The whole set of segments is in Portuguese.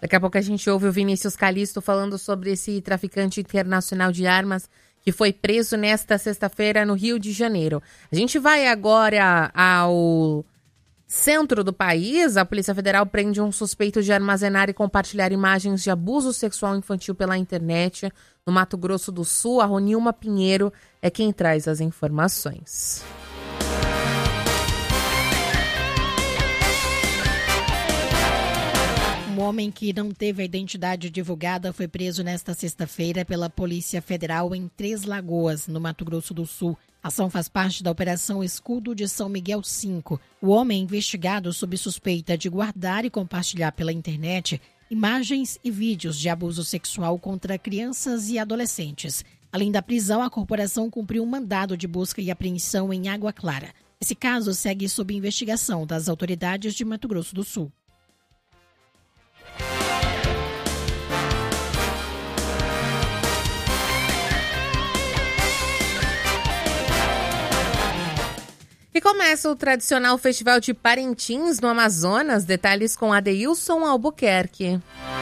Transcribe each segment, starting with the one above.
Daqui a pouco a gente ouve o Vinícius Calixto falando sobre esse traficante internacional de armas que foi preso nesta sexta-feira no Rio de Janeiro. A gente vai agora ao centro do país. A Polícia Federal prende um suspeito de armazenar e compartilhar imagens de abuso sexual infantil pela internet no Mato Grosso do Sul. A Ronilma Pinheiro é quem traz as informações. Um homem que não teve a identidade divulgada foi preso nesta sexta-feira pela Polícia Federal em Três Lagoas, no Mato Grosso do Sul. A ação faz parte da Operação Escudo de São Miguel 5. O homem é investigado sob suspeita de guardar e compartilhar pela internet imagens e vídeos de abuso sexual contra crianças e adolescentes. Além da prisão, a corporação cumpriu um mandado de busca e apreensão em Água Clara. Esse caso segue sob investigação das autoridades de Mato Grosso do Sul. E começa o tradicional Festival de Parintins, no Amazonas. Detalhes com Adeilson Albuquerque.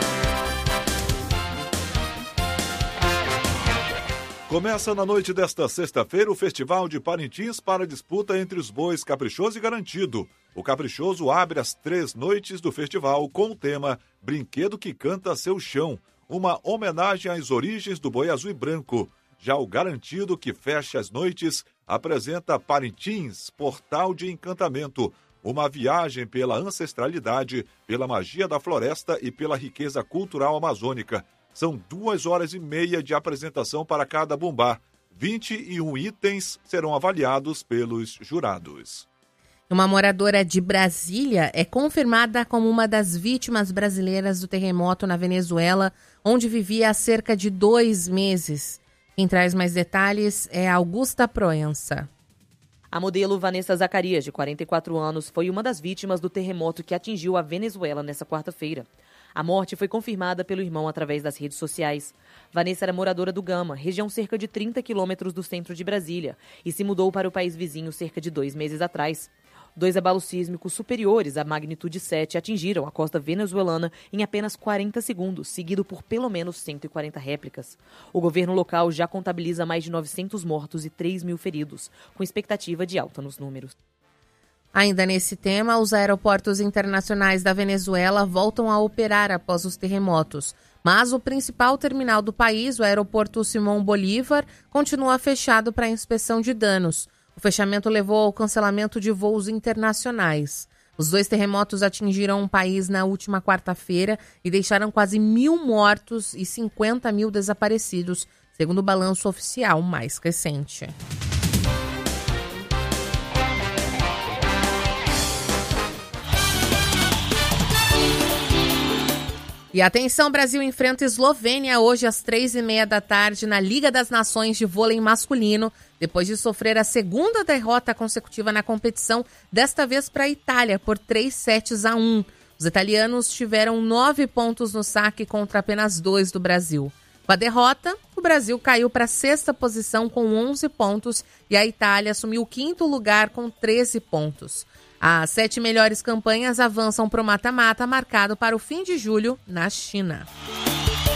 Começa na noite desta sexta-feira o Festival de Parintins para disputa entre os bois Caprichoso e Garantido. O Caprichoso abre as 3 noites do festival com o tema Brinquedo que Canta Seu Chão, uma homenagem às origens do boi azul e branco. Já o Garantido, que fecha as noites, apresenta Parintins, Portal de Encantamento, uma viagem pela ancestralidade, pela magia da floresta e pela riqueza cultural amazônica. São 2h30 de apresentação para cada bumbá. 21 itens serão avaliados pelos jurados. Uma moradora de Brasília é confirmada como uma das vítimas brasileiras do terremoto na Venezuela, onde vivia há cerca de 2 meses. Quem traz mais detalhes é Augusta Proença. A modelo Vanessa Zacarias, de 44 anos, foi uma das vítimas do terremoto que atingiu a Venezuela nesta quarta-feira. A morte foi confirmada pelo irmão através das redes sociais. Vanessa era moradora do Gama, região cerca de 30 quilômetros do centro de Brasília, e se mudou para o país vizinho cerca de 2 meses atrás. 2 abalos sísmicos superiores à magnitude 7 atingiram a costa venezuelana em apenas 40 segundos, seguido por pelo menos 140 réplicas. O governo local já contabiliza mais de 900 mortos e 3 mil feridos, com expectativa de alta nos números. Ainda nesse tema, os aeroportos internacionais da Venezuela voltam a operar após os terremotos. Mas o principal terminal do país, o aeroporto Simão Bolívar, continua fechado para inspeção de danos. O fechamento levou ao cancelamento de voos internacionais. Os 2 terremotos atingiram o país na última quarta-feira e deixaram quase 1.000 mortos e 50 mil desaparecidos, segundo o balanço oficial mais recente. E atenção, Brasil enfrenta Eslovênia hoje às 3h30 da tarde na Liga das Nações de Vôlei Masculino, depois de sofrer a segunda derrota consecutiva na competição, desta vez para a Itália, por 3-1. Os italianos tiveram 9 pontos no saque contra apenas 2 do Brasil. Com a derrota, o Brasil caiu para a 6ª posição com 11 pontos e a Itália assumiu o 5º lugar com 13 pontos. As 7 melhores campanhas avançam para o mata-mata, marcado para o fim de julho, na China.